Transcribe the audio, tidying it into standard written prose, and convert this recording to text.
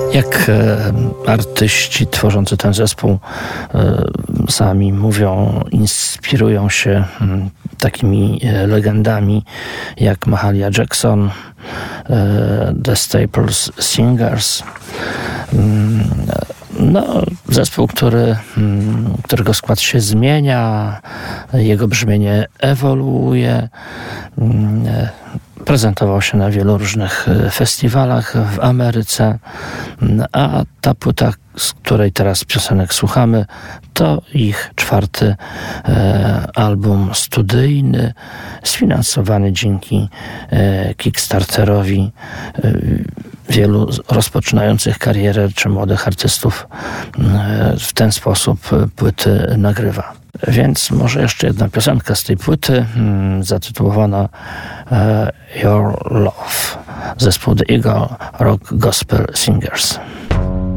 Jak artyści tworzący ten zespół sami mówią, inspirują się takimi legendami jak Mahalia Jackson, The Staples Singers. Zespół, którego skład się zmienia, jego brzmienie ewoluuje. Prezentował się na wielu różnych festiwalach w Ameryce, a ta płyta, z której teraz piosenek słuchamy, to ich 4. album studyjny, sfinansowany dzięki Kickstarterowi. Wielu rozpoczynających karierę czy młodych artystów w ten sposób płyty nagrywa. Więc może jeszcze jedna piosenka z tej płyty, zatytułowana Your Love, zespół The Eagle Rock Gospel Singers.